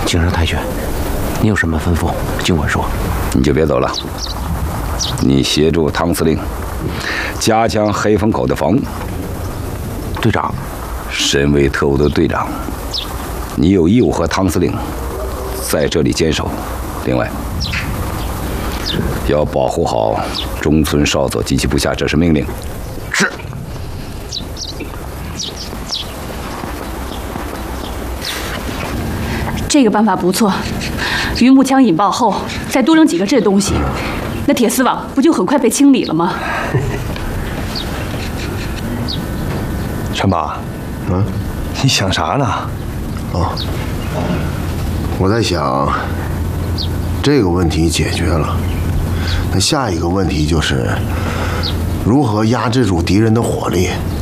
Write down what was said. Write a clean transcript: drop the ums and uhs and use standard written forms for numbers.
请示太君，你有什么吩咐，尽管说。 你就别走了，你协助汤司令加强黑风口的防务。 队长， 身为特务的队长，你有义务和汤司令在这里坚守。另外，要保护好中村少佐及其部下，这是命令。 是。 这个办法不错，榆木枪引爆后，再多扔几个这东西，那铁丝网不就很快被清理了吗？ 陈爸，你想啥呢？ 哦，我在想，这个问题解决了，那下一个问题就是如何压制住敌人的火力。